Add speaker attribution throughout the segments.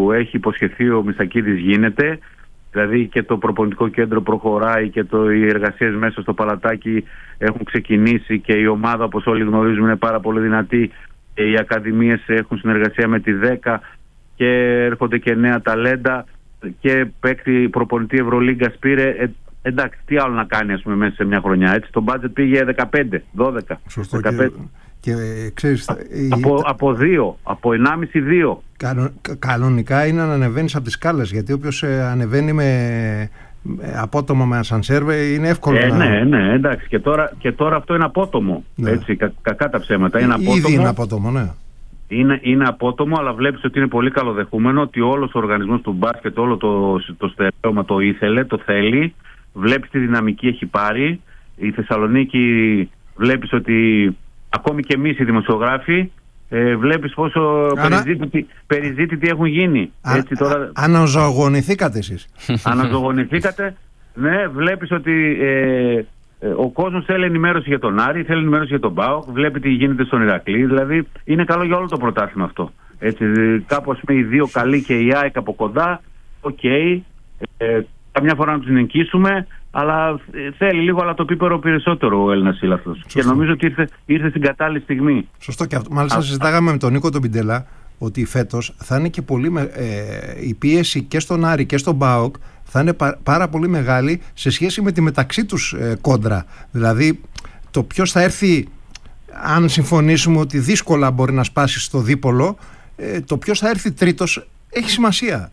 Speaker 1: που έχει υποσχεθεί ο Μισακίδης γίνεται. Δηλαδή και το προπονητικό κέντρο προχωράει και οι εργασίες μέσα στο Παλατάκι έχουν ξεκινήσει και η ομάδα, όπως όλοι γνωρίζουμε, είναι πάρα πολύ δυνατή. Οι ακαδημίες έχουν συνεργασία με τη 10 και έρχονται και νέα ταλέντα και παίκτη προπονητή Ευρωλίγκας πήρε. Εντάξει, τι άλλο να κάνει, ας πούμε, μέσα σε μια χρονιά. Έτσι, το budget πήγε 15, 12.
Speaker 2: Σωστό. 15. Και ξέρεις,
Speaker 1: από 2, από 1,5-2.
Speaker 2: Κανονικά είναι να ανεβαίνεις από τις σκάλες, γιατί όποιος ανεβαίνει με απότομο με ασανσέρ είναι εύκολο
Speaker 1: Ναι, εντάξει. Και τώρα αυτό είναι απότομο. Ναι. Έτσι, κακά τα ψέματα. Είναι απότομο.
Speaker 2: Ήδη είναι απότομο, ναι.
Speaker 1: Είναι απότομο, αλλά βλέπεις ότι είναι πολύ καλοδεχούμενο, ότι όλος ο οργανισμός του μπάσκετ, όλο το στερέωμα το ήθελε, το θέλει. Βλέπεις τι δυναμική έχει πάρει. Η Θεσσαλονίκη βλέπεις ότι ακόμη και εμείς οι δημοσιογράφοι βλέπεις πόσο περιζήτητοι έχουν γίνει.
Speaker 2: Αναζωογονηθήκατε εσείς.
Speaker 1: Αναζωογονηθήκατε. Ναι, βλέπεις ότι ο κόσμος θέλει ενημέρωση για τον Άρη, θέλει ενημέρωση για τον ΠΑΟΚ, βλέπει τι γίνεται στον Ηρακλή. Δηλαδή είναι καλό για όλο το πρωτάθλημα αυτό. Έτσι, κάπως με οι δύο καλοί και η ΑΕΚ από κοντά, καμιά φορά να τους νικήσουμε, αλλά θέλει λίγο αλατοπίπερο περισσότερο ο Έλληνας σύλλαθλος. Και νομίζω ότι ήρθε στην κατάλληλη στιγμή.
Speaker 2: Σωστό, και αυτό. Μάλιστα συζητάγαμε με τον Νίκο τον Πιντελά ότι φέτος θα είναι και πολύ η πίεση και στον Άρη και στον ΠΑΟΚ θα είναι πάρα πολύ μεγάλη σε σχέση με τη μεταξύ τους κόντρα. Δηλαδή το ποιος θα έρθει, αν συμφωνήσουμε ότι δύσκολα μπορεί να σπάσει στο δίπολο, το ποιος θα έρθει τρίτος έχει σημασία.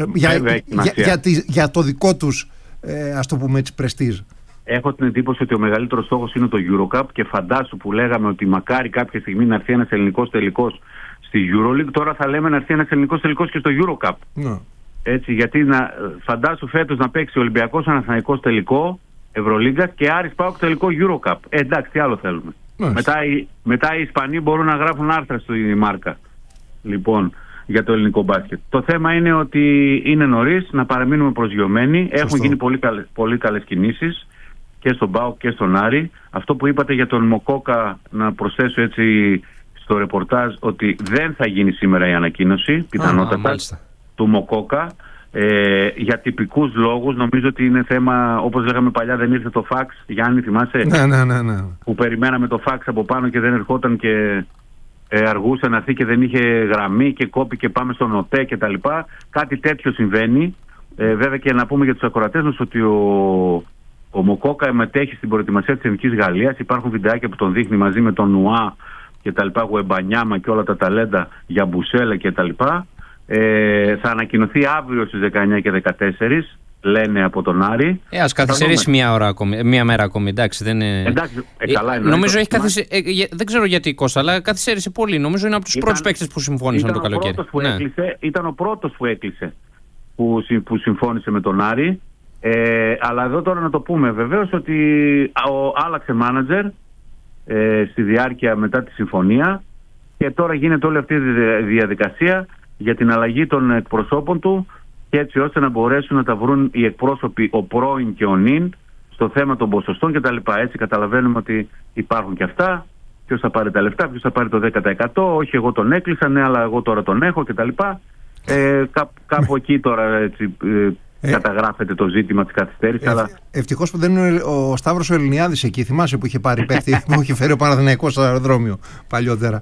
Speaker 2: Για το δικό τους, ας το πούμε έτσι, πρεστίζ.
Speaker 1: Έχω την εντύπωση ότι ο μεγαλύτερος στόχος είναι το EuroCup και φαντάσου που λέγαμε ότι μακάρι κάποια στιγμή να έρθει ένας ελληνικός τελικός στη EuroLeague, τώρα θα λέμε να έρθει ένας ελληνικός τελικός και στο EuroCup. Ναι. Έτσι, γιατί φαντάσου φέτος να παίξει ο Ολυμπιακός Παναθηναϊκός τελικό Ευρωλίγκας και Άρης ΠΑΟΚ τελικό EuroCup. Εντάξει, τι άλλο θέλουμε. Μετά οι Ισπανοί μπορούν να γράφουν άρθρα στη μάρκα. Λοιπόν, για το ελληνικό μπάσκετ. Το θέμα είναι ότι είναι νωρίς να παραμείνουμε προσγειωμένοι. Έχουν γίνει πολύ καλές κινήσεις και στον ΠΑΟΚ και στον Άρη. Αυτό που είπατε για τον Μοκόκα, να προσθέσω έτσι στο ρεπορτάζ, ότι δεν θα γίνει σήμερα η ανακοίνωση, πιθανότατα, του Μοκόκα. Για τυπικούς λόγους, νομίζω ότι είναι θέμα, όπως λέγαμε παλιά, δεν ήρθε το φαξ. Γιάννη, θυμάσαι?
Speaker 2: Ναι.
Speaker 1: Που περιμέναμε το φαξ από πάνω και δεν ερχόταν και αργούσε να έρθει και δεν είχε γραμμή και κόπηκε, πάμε στον ΟΤΕ και τα λοιπά. Κάτι τέτοιο συμβαίνει. Βέβαια και να πούμε για τους ακροατές μας ότι ο Μοκόκα μετέχει στην προετοιμασία της Εθνικής Γαλλίας. Υπάρχουν βιντεάκια που τον δείχνει μαζί με τον Νουά και τα λοιπά, Γουεμπανιάμα και όλα τα ταλέντα, για Μπουσέλε και τα λοιπά. Θα ανακοινωθεί αύριο στις 19 και 14, λένε από τον Άρη.
Speaker 3: Ας καθυστερήσει μία μέρα ακόμη, εντάξει, δεν είναι...
Speaker 1: Εντάξει, καλά είναι.
Speaker 3: Νομίζω έχει καθυστερήσει, δεν ξέρω γιατί, Κώστα, αλλά καθυστέρησε πολύ. Νομίζω είναι από τους πρώτους παίκτες που συμφώνησαν το καλοκαίρι.
Speaker 1: Ήταν ο πρώτος που έκλεισε, που συμφώνησε με τον Άρη. Αλλά εδώ τώρα να το πούμε βεβαίως ότι άλλαξε μάνατζερ στη διάρκεια μετά τη συμφωνία και τώρα γίνεται όλη αυτή η διαδικασία για την αλλαγή των εκπροσώπων του και έτσι ώστε να μπορέσουν να τα βρουν οι εκπρόσωποι, ο πρώην και ο νυν, στο θέμα των ποσοστών κτλ. Έτσι καταλαβαίνουμε ότι υπάρχουν και αυτά. Ποιος θα πάρει τα λεφτά, ποιος θα πάρει το 10%, όχι εγώ τον έκλεισα, ναι, αλλά εγώ τώρα τον έχω κτλ. Κάπου εκεί τώρα έτσι, καταγράφεται το ζήτημα της καθυστέρησης.
Speaker 2: Ευτυχώς που δεν είναι ο Σταύρος ο Ελληνιάδης εκεί, θυμάσαι που είχε πάρει παίχτη που είχε φέρει ο Παναθηναϊκός στο αεροδρόμιο παλιότερα.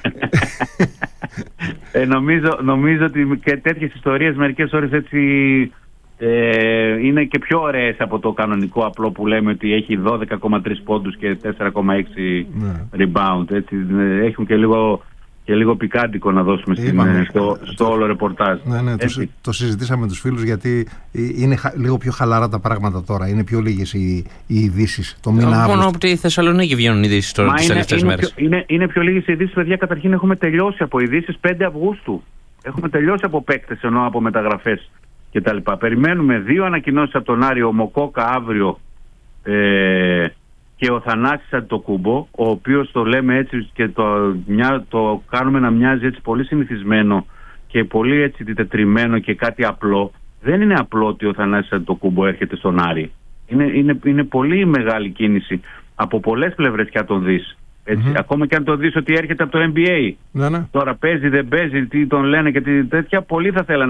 Speaker 1: Νομίζω ότι και τέτοιες ιστορίες μερικές ώρες έτσι είναι και πιο ωραίες από το κανονικό απλό που λέμε ότι έχει 12,3 πόντους και 4,6 rebound. Έτσι, έχουν και λίγο πικάντικο να δώσουμε στο όλο ρεπορτάζ.
Speaker 2: Ναι, το συζητήσαμε με τους φίλους γιατί είναι λίγο πιο χαλαρά τα πράγματα τώρα. Είναι πιο λίγες οι ειδήσεις. Το μήνα Αύγουστο.
Speaker 3: Μόνο από τη Θεσσαλονίκη βγαίνουν ειδήσεις τώρα τις τελευταίες μέρες.
Speaker 1: Είναι πιο λίγες οι ειδήσεις, παιδιά. Καταρχήν έχουμε τελειώσει από ειδήσεις 5 Αυγούστου. Έχουμε τελειώσει από παίκτες, ενώ από μεταγραφές κτλ. Περιμένουμε 2 ανακοινώσεις από τον Άρη, ο Μοκόκα αύριο και ο Θανάσης Αντιτοκούμπο, ο οποίος το λέμε έτσι και το κάνουμε να μοιάζει έτσι πολύ συνηθισμένο και πολύ έτσι τετριμένο και κάτι απλό. Δεν είναι απλό ότι ο Θανάσης Αντιτοκούμπο έρχεται στον Άρη. Είναι πολύ μεγάλη κίνηση από πολλές πλευρές και αν τον δεις. Ακόμα και αν το δεις ότι έρχεται από το NBA. Τώρα παίζει, δεν παίζει, τι τον λένε και τέτοια, πολλοί θα θέλανε